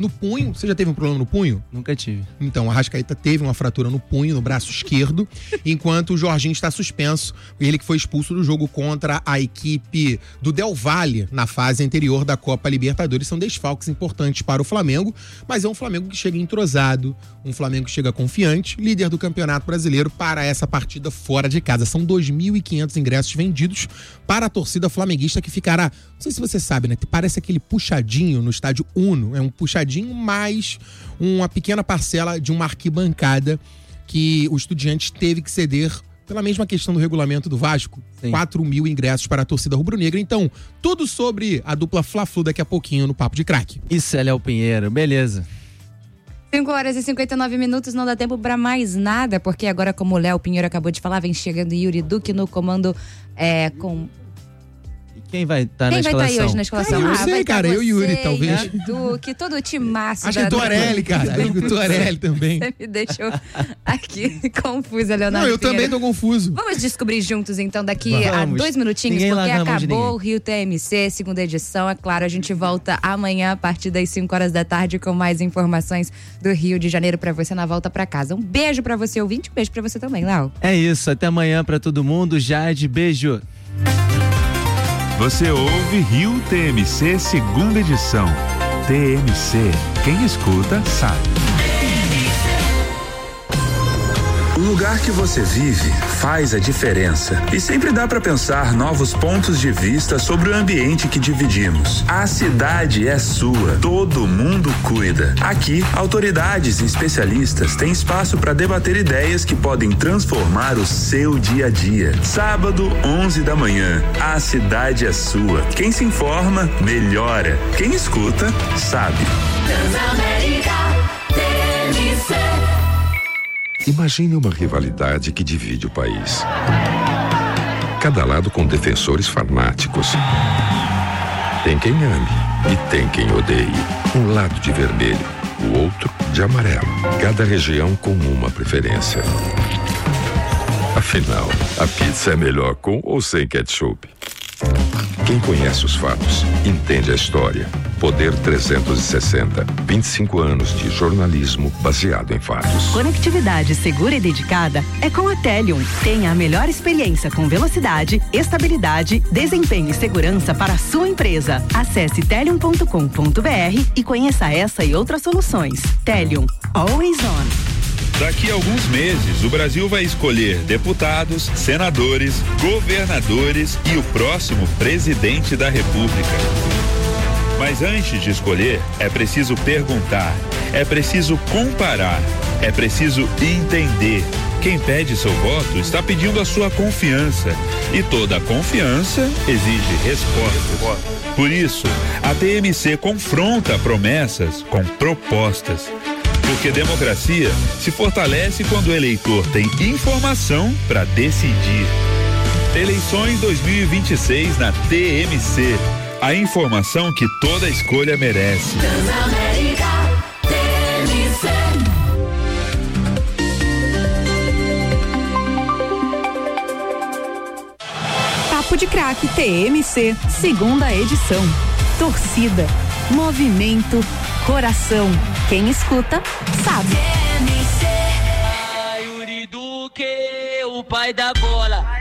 no punho. Você já teve um problema no punho? Nunca tive. Então, o Arrascaeta teve uma fratura no punho, no braço esquerdo, enquanto o Jorginho está suspenso. Ele que foi expulso do jogo contra a equipe do Del Valle na fase anterior da Copa Libertadores. São desfalques importantes para o Flamengo, mas é um Flamengo que chega entrosado, um Flamengo que chega confiante, líder do Campeonato Brasileiro para essa partida fora de casa. São 2.500 ingressos vendidos para a torcida flamenguista que ficará, não sei se você sabe, né? Parece aquele puxadinho no estádio Uno. É um puxadinho mais uma pequena parcela de uma arquibancada que o Estudiantes teve que ceder pela mesma questão do regulamento do Vasco. 4.000 ingressos para a torcida rubro-negra. Então, tudo sobre a dupla Fla-Flu daqui a pouquinho no Papo de Craque. Isso é Léo Pinheiro, beleza. 5h59, não dá tempo pra mais nada, porque agora, como o Léo Pinheiro acabou de falar, vem chegando Yuri Duque no comando com... Quem vai estar na escalação? Quem vai estar aí hoje na escalação? Eu não sei, cara. Eu e Yuri, talvez. Duque, todo o timaço. Acho que é o Torelli, cara. Acho que o Torelli também. Você me deixou aqui confusa, Leonardo. Não, eu também tô confuso. Vamos descobrir juntos, então, daqui a 2 minutinhos, porque acabou o Rio TMC, segunda edição. É claro, a gente volta amanhã, a partir das 5 horas da tarde, com mais informações do Rio de Janeiro pra você na volta pra casa. Um beijo pra você, ouvinte. Um beijo pra você também, Léo. É isso, até amanhã pra todo mundo. Jade, beijo. Você ouve Rio TMC, segunda edição. TMC, quem escuta sabe. O lugar que você vive faz a diferença e sempre dá para pensar novos pontos de vista sobre o ambiente que dividimos. A cidade é sua, todo mundo cuida. Aqui, autoridades e especialistas têm espaço para debater ideias que podem transformar o seu dia a dia. Sábado, 11 da manhã, a cidade é sua. Quem se informa, melhora. Quem escuta, sabe. Transamérica, TMC. Imagine uma rivalidade que divide o país. Cada lado com defensores fanáticos. Tem quem ame e tem quem odeie. Um lado de vermelho, o outro de amarelo. Cada região com uma preferência. Afinal, a pizza é melhor com ou sem ketchup? Quem conhece os fatos, entende a história. Poder 360. 25 anos de jornalismo baseado em fatos. Conectividade segura e dedicada é com a Telium. Tenha a melhor experiência com velocidade, estabilidade, desempenho e segurança para a sua empresa. Acesse telium.com.br e conheça essa e outras soluções. Telium. Always on. Daqui a alguns meses, o Brasil vai escolher deputados, senadores, governadores e o próximo presidente da República. Mas antes de escolher, é preciso perguntar, é preciso comparar, é preciso entender. Quem pede seu voto está pedindo a sua confiança. E toda confiança exige respostas. Por isso, a TMC confronta promessas com propostas. Porque democracia se fortalece quando o eleitor tem informação para decidir. Eleições 2026 na TMC. A informação que toda escolha merece. Transamérica, TMC. Papo de Craque TMC, segunda edição. Torcida, movimento, coração. Quem escuta, sabe. TMC. Yuri Duque, o pai da bola.